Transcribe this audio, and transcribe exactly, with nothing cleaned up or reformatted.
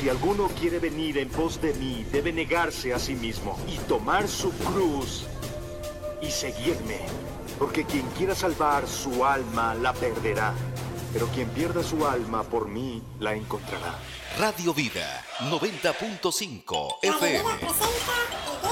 si alguno quiere venir en pos de mí, debe negarse a sí mismo y tomar su cruz y seguirme. Porque quien quiera salvar su alma la perderá, pero quien pierda su alma por mí la encontrará. Radio Vida noventa punto cinco F M. Radio Vida presenta